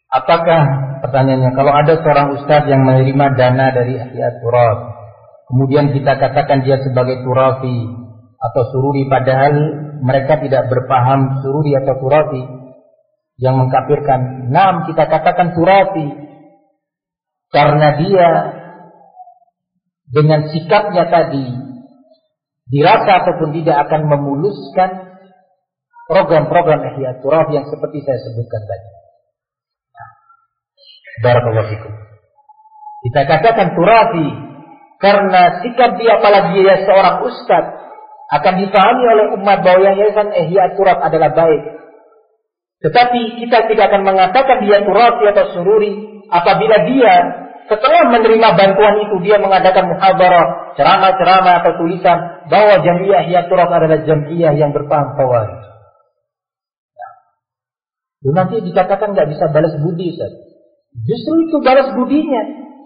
Apakah, pertanyaannya, kalau ada seorang ustadz yang menerima dana dari Ihya Turath, kemudian kita katakan dia sebagai turafi atau sururi, padahal mereka tidak berpaham sururi atau turafi yang mengkafirkan. Naam, kita katakan turafi karena dia dengan sikapnya tadi dirasa ataupun tidak akan memuluskan program-program Ihya Turath yang seperti saya sebutkan tadi. Barakallahu fikum. Kita katakan turafi karena sikap dia, apalagi dia seorang ustaz, akan dipahami oleh umat bahwa yang yayasan Ihya Turath adalah baik. Tetapi kita tidak akan mengatakan dia turafi atau sururi apabila dia setelah menerima bantuan itu dia mengadakan muhadarah, ceramah-ceramah atau tulisan bahwa Jamiah Ihya Turath adalah jamiah yang berpaham khawarij. Nah, nanti dikatakan nggak bisa balas budi, Ustaz. Justru itu balas budinya.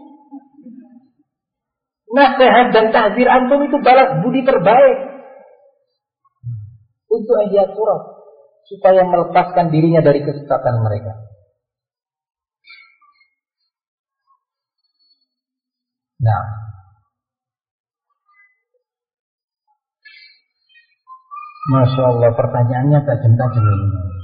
Nasihat dan tahzir antum itu balas budi terbaik untuk Ihya Turath supaya melepaskan dirinya dari kesesatan mereka. Nah, Masya Allah, pertanyaannya tajam-tajam ini.